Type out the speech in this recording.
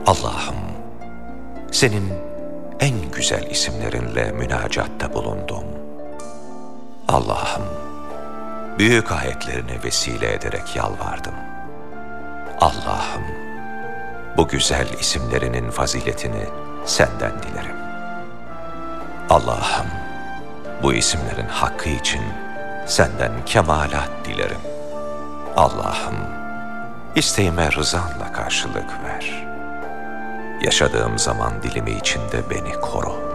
Allah'ım, senin en güzel isimlerinle münacatta bulundum. Allah'ım, büyük ayetlerini vesile ederek yalvardım. Allah'ım, bu güzel isimlerinin faziletini senden dilerim. Allah'ım, bu isimlerin hakkı için senden kemalat dilerim. Allah'ım, isteğime rızanla karşılık ver. Yaşadığım zaman dilimi içinde beni koru.